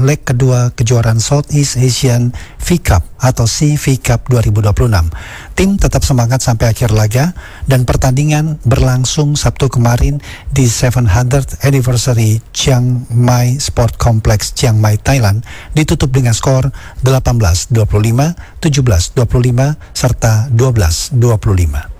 leg kedua kejuaraan Southeast Asian V Cup atau CV Cup 2026. Tim tetap semangat sampai akhir laga dan pertandingan berlangsung Sabtu kemarin di 700th Anniversary Chiang Mai Sport Complex Chiang Mai, Thailand, ditutup dengan skor 18-25, 17-25, serta 12-25.